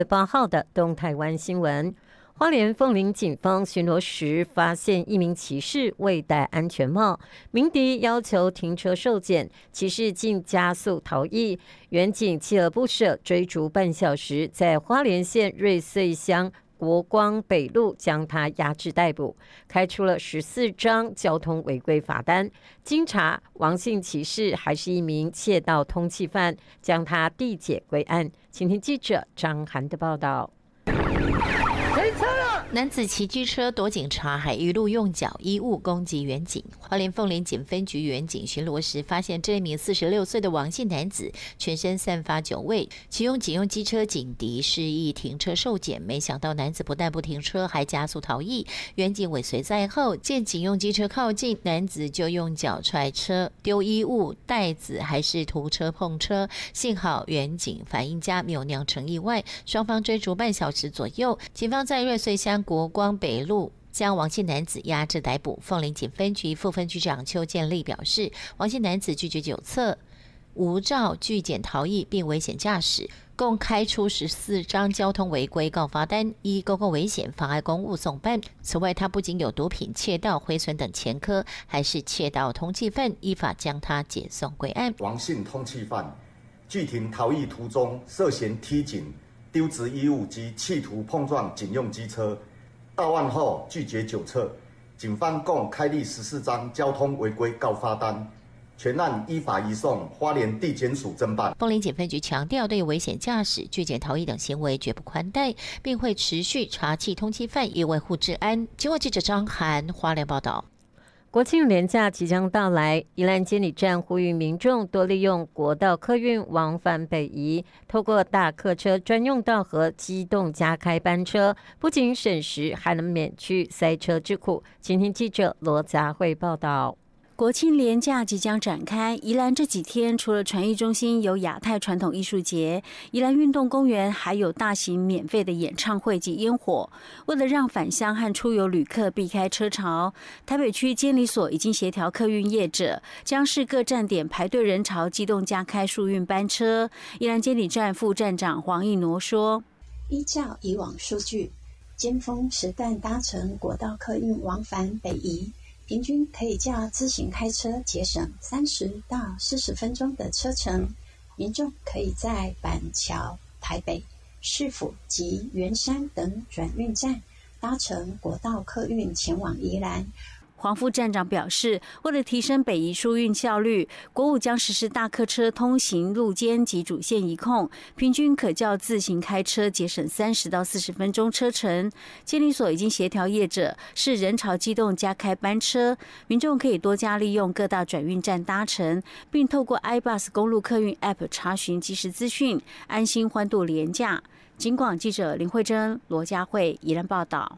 8号的东台湾新闻。花莲凤林警方巡逻时发现一名骑士未戴安全帽，鸣笛要求停车受检，骑士竟加速逃逸，员警锲而不舍追逐半小时，在花莲县瑞穗乡国光北路将他押至逮捕，开出了14张交通违规罚单。经查，王姓骑士还是一名窃盗通缉犯，将他递解归案。请听记者张涵的报道。 男子骑机车躲警察，还一路用脚衣物攻击员警。花莲凤林警分局员警巡逻时，发现这名46岁的王姓男子全身散发酒味，启用警用机车警笛示意停车受检，没想到男子不但不停车，还加速逃逸。员警尾随在后，见警用机车靠近，男子就用脚踹车，丢衣物、袋子，还是涂车碰车。幸好员警反应佳，没有酿成意外。双方追逐半小时左右，警方在瑞穗乡国光北路将王姓男子押至逮捕。凤林警分局副分局长邱建立表示，王姓男子拒绝酒测、无照拒检逃逸，并危险驾驶，共开出14张交通违规告发单，依公共危险、妨碍公务送办。此外，他不仅有毒品、窃盗、毁损等前科，还是窃盗通缉犯，依法将他解送归案。 王姓通缉犯拒停逃逸途中涉嫌踢警、丢掷衣物及企图碰撞警用机车，到案后拒绝酒测，警方共开立14张交通违规告发单，全案依法移送花莲地检署侦办。 凤林警分局强调，对危险驾驶、拒检逃逸等行为绝不宽待，并会持续查缉通缉犯，以维护治安。经过记者张涵花莲报道。 国庆连假即将到来，宜兰监理站呼吁民众多利用国道客运往返北宜，透过大客车专用道和机动加开班车，不仅省时，还能免去塞车之苦。请听记者罗杂慧报道。 国庆连假即将展开，宜兰这几天除了传艺中心有亚太传统艺术节，宜兰运动公园还有大型免费的演唱会及烟火。为了让返乡和出游旅客避开车潮，台北区监理所已经协调客运业者，将视各站点排队人潮机动加开疏运班车。宜兰监理站副站长黄义挪说： 依照以往数据，尖峰时段搭乘国道客运往返北宜，平均可以较自行开车节省30到40分钟的车程，民众可以在板桥、台北、市府及圆山等转运站搭乘国道客运前往宜兰。 黄副站长表示，为了提升北宜疏运效率，国五将实施大客车通行路肩及主线移控，平均可较自行开车节省30到40分钟车程。监理所已经协调业者是人潮机动加开班车，民众可以多加利用各大转运站搭乘，并透过 iBus 公路客运 App 查询即时资讯，安心欢度连假。警广记者林慧珍、罗佳慧宜兰报道。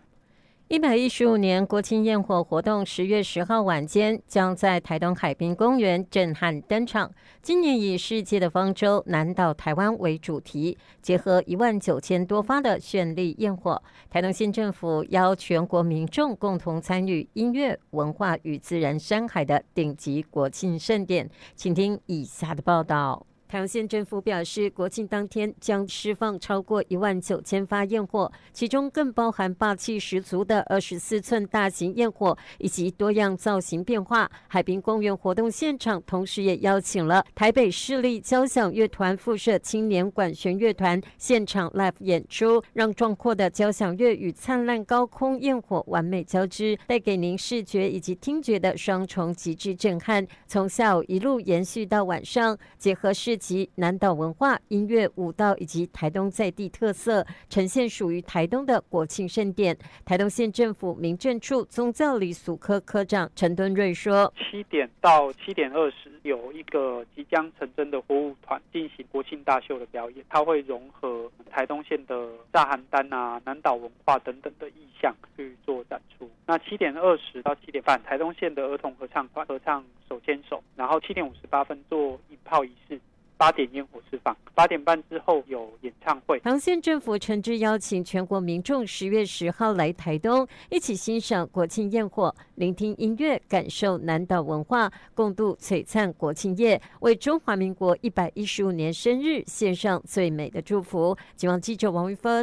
115年国庆焰火活动10月10号晚间将在台东海滨公园震撼登场。今年以世界的方舟南岛台湾为主题，结合19000多发的绚丽焰火，台东县政府邀全国民众共同参与音乐、文化与自然山海的顶级国庆盛典。请听以下的报道。台东县政府表示，国庆当天将释放超过19000发焰火，其中更包含霸气十足的24寸大型焰火以及多样造型变化。海滨公园活动现场同时也邀请了台北市立交响乐团附设青年管弦乐团现场 live 演出，让壮阔的交响乐与灿烂高空焰火完美交织，带给您视觉以及听觉的双重极致震撼。从下午一路延续到晚上，结合市及南岛文化、音乐、舞蹈以及台东在地特色，呈现属于台东的国庆盛典。台东县政府民政处宗教礼俗科科长陈敦瑞说 ：7点到7点20有一个即将成真的火舞团进行国庆大秀的表演，它会融合台东县的炸邯郸啊、南岛文化等等的意象去做展出。那7点20到7点半，台东县的儿童合唱团合唱手牵手，然后7点58分做引炮仪式。 8点烟火释放，8点半之后有演唱会。 桃县政府诚挚邀请全国民众10月10号来台东，一起欣赏国庆焰火，聆听音乐，感受南岛文化，共度璀璨国庆夜，为中华民国115年生日献上最美的祝福。警方记者王玉芬